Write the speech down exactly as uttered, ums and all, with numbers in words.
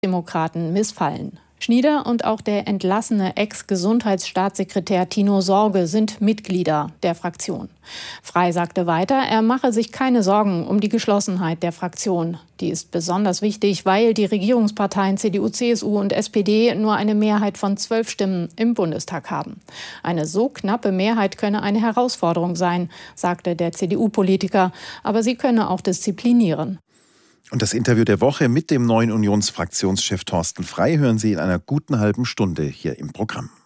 Demokraten missfallen. Schnieder und auch der entlassene Ex-Gesundheitsstaatssekretär Tino Sorge sind Mitglieder der Fraktion. Frey sagte weiter, er mache sich keine Sorgen um die Geschlossenheit der Fraktion. Die ist besonders wichtig, weil die Regierungsparteien C D U, C S U und S P D nur eine Mehrheit von zwölf Stimmen im Bundestag haben. Eine so knappe Mehrheit könne eine Herausforderung sein, sagte der C D U-Politiker, aber sie könne auch disziplinieren. Und das Interview der Woche mit dem neuen Unionsfraktionschef Thorsten Frey hören Sie in einer guten halben Stunde hier im Programm.